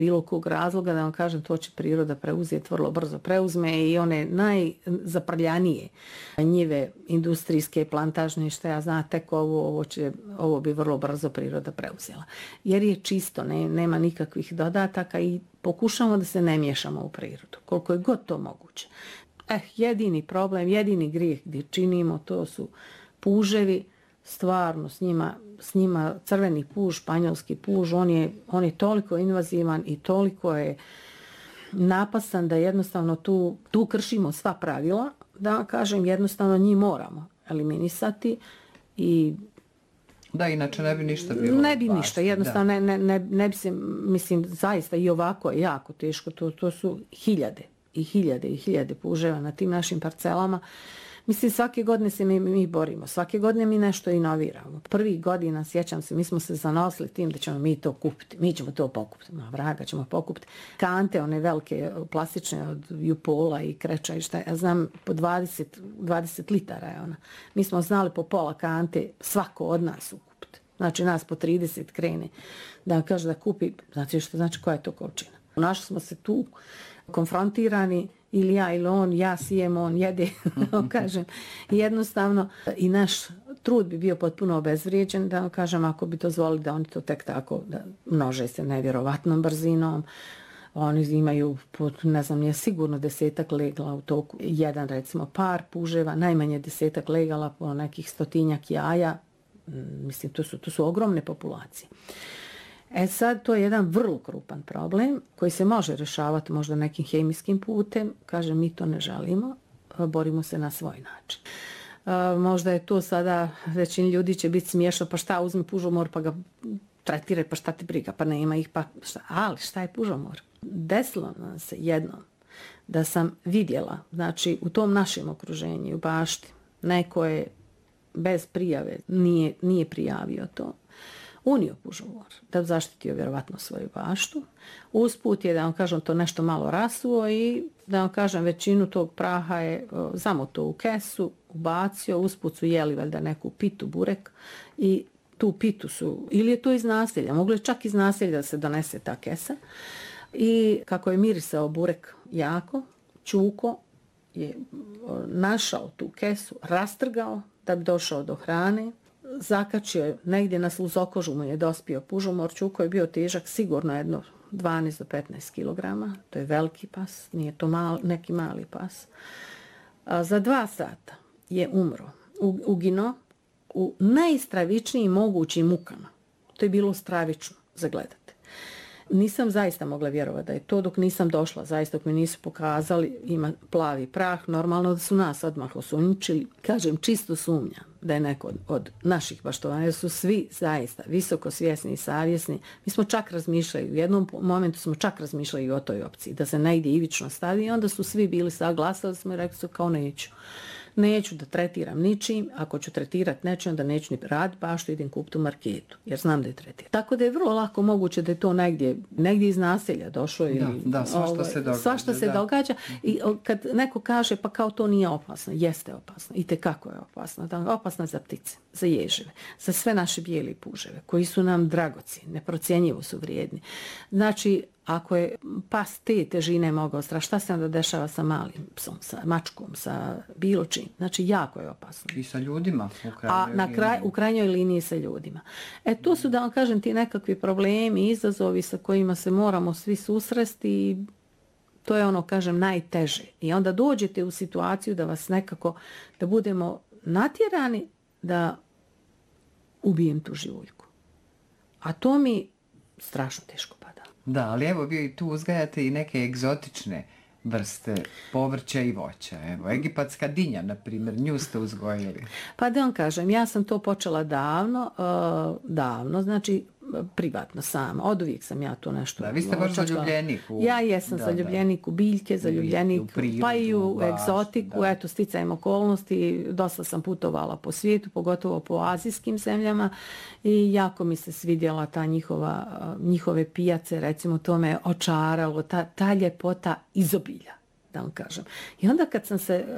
bilo kog razloga, da vam kažem, to će priroda preuzeti, vrlo brzo preuzme i one najzaprljanije njive, industrijske, plantažne, što ja znam, tek ovo bi vrlo brzo priroda preuzela. Jer je čisto, nema nikakvih dodataka i pokušamo da se ne miješamo u prirodu, koliko je god to moguće. Jedini problem, jedini grijeh gdje činimo, to su puževi, stvarno s njima crveni puž, španjolski puž, on je toliko invazivan i toliko je napasan da jednostavno tu kršimo sva pravila, da kažem, jednostavno njih moramo eliminisati i da, inače ne bi ništa bilo. Ne bi ništa, jednostavno ne bi se, mislim, zaista i ovako je jako teško, to su hiljade i hiljade puževa na tim našim parcelama. Mislim, svake godine se mi borimo, svake godine mi nešto inoviramo. Prvih godina, sjećam se, mi smo se zanosili tim da ćemo mi to kupiti, mi ćemo to pokupiti, vraga ćemo pokupiti. Kante, one velike plastične od Jupola i Kreča i šta, ja znam, po 20 litara je ona. Mi smo znali po pola kante svako od nas ukupiti. Znači, nas po 30 krene da kaže da kupi, znači što znači koja je to količina. Našli smo se tu konfrontirani, ili ja ili on, ja sijem, on jede, kažem. Jednostavno, i naš trud bi bio potpuno obezvrijeđen, da kažem, ako bi dozvolili da oni to tek tako da množe se nevjerovatnom brzinom. Oni imaju, ne znam, nije sigurno 10 legala u toku. Jedan, recimo, par puževa, najmanje 10 legala po nekih 100 jaja. Mislim, to su ogromne populacije. Sad, to je jedan vrlo krupan problem koji se može rješavati možda nekim hemijskim putem. Kažem, mi to ne želimo, borimo se na svoj način. Možda je to sada, većini ljudi će biti smiješno, pa šta, uzmi pužomor pa ga tretiraj, pa šta ti briga, pa nema ih, pa šta. Ali šta je pužomor? Desilo nam se jednom da sam vidjela, znači u tom našem okruženju, u bašti, neko je bez prijave, nije prijavio to, unio pužomor, da zaštitio vjerovatno svoju baštu. Usput je, da vam kažem, to nešto malo rasuo i, da vam kažem, većinu tog praha je zamotao u kesu, ubacio, usput su jeli valjda neku pitu, burek, i tu pitu su, ili je to iz naselja, moglo je čak iz naselja da se donese ta kesa. I kako je mirisao burek jako, Čuko je našao tu kesu, rastrgao da bi došao do hrane, zakačio je negdje na sluzokožu, mu je dospio pužomor. Čuko je bio težak sigurno jedno 12 do 15 kilograma, to je veliki pas, nije to neki mali pas. Za 2 sata je umro, uginuo u najstravičnijim mogućim mukama. To je bilo stravično za gledati. Nisam zaista mogla vjerovati da je to dok nisam došla, zaista dok mi nisu pokazali, ima plavi prah, normalno da su nas odmah osumnjičili. Kažem, čisto sumnjam da je neko od naših baštovanja, jer su svi zaista visoko svjesni i savjesni. Mi smo čak razmišljali, u jednom momentu smo čak razmišljali o toj opciji, da se negdje ivično stavi, i onda su svi bili saglasali, smo i rekli su kao neću da tretiram ničim, ako ću tretirati nečim, onda neću ni raditi baštu, idem kupiti u marketu, jer znam da je tretiram. Tako da je vrlo lako moguće da je to negdje iz naselja došlo. Svašta se događa. I kad neko kaže, pa kao to nije opasno, jeste opasno, i tekako je opasno. Opasno za ptice, za ježeve, za sve naše bijele puževe, koji su nam dragoci, neprocjenjivo su vrijedni. Znači, ako je pas te težine mogao strašiti, šta se onda dešava sa malim psom, sa mačkom, sa bilo čim? Znači, jako je opasno. I sa ljudima u krajnjoj liniji sa ljudima. To su, da vam kažem, ti nekakvi problemi, izazovi sa kojima se moramo svi susresti i to je ono, kažem, najteže. I onda dođete u situaciju da vas nekako, da budemo natjerani da ubijem tu živuljku. A to mi strašno teško pada. Da, ali evo vi tu uzgajate i neke egzotične vrste povrća i voća. Evo, egipatska dinja, na primjer, nju ste uzgojili. Pa da vam kažem, ja sam to počela davno, znači privatno sama. Od uvijek sam ja to nešto... Da, vi ste baš zaljubljenik. Ja jesam zaljubljenik u biljke, zaljubljenik pa i u egzotiku. Eto, sticajem okolnosti, dosta sam putovala po svijetu, pogotovo po azijskim zemljama i jako mi se svidjela ta njihove pijace, recimo to me očaralo, ta ljepota izobilja, da vam kažem. I onda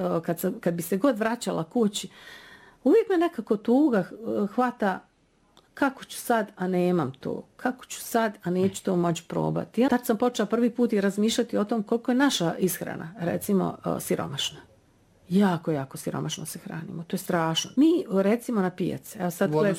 kad bi se god vraćala kući, uvijek me nekako tuga hvata kako ću sad, a nemam to, kako ću sad, a neću to moći probati. Ja tad sam počela prvi put i razmišljati o tom koliko je naša ishrana, recimo, siromašna. Jako, jako siromašno se hranimo. To je strašno. Mi, recimo, na pijaci. Evo sad u odnosu